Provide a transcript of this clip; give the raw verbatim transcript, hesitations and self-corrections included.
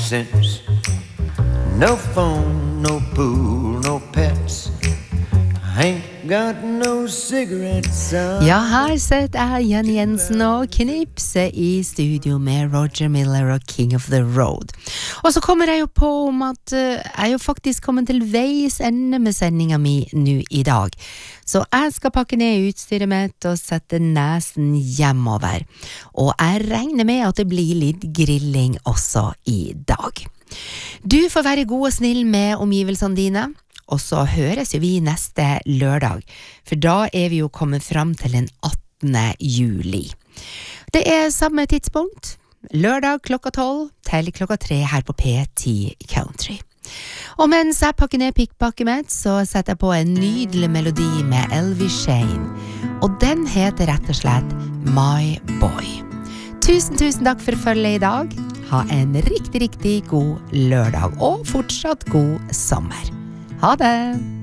sense. No phone, no pool, no pets. Ain't got no cigarettes on. Ja, her sitter jeg, Jenny Jensen, og knipser i studio med Roger Miller og King of the Road. Og så kommer jeg jo på om at uh, jeg jo faktisk kommet til veis ende med sendingen min nå i dag. Så jeg skal pakke ned utstyret mitt og sette nesen hjemover. Og jeg regner med at det blir litt grilling også i dag. Du får være god og snill med omgivelsene dine. Og så høres jo vi neste lørdag, for da er vi jo kommet fram til den attende juli. Det er samme tidspunkt, lørdag klokka tolv til klokka tre her på P ti Country. Og mens jeg pakker ned pikkpakket mitt, så setter jeg på en nydelig melodi med Elvis Shane. Og den heter rett og slett My Boy. Tusen, tusen takk for følget i dag. Ha en riktig, riktig god lørdag, og fortsatt god sommer. Ha det!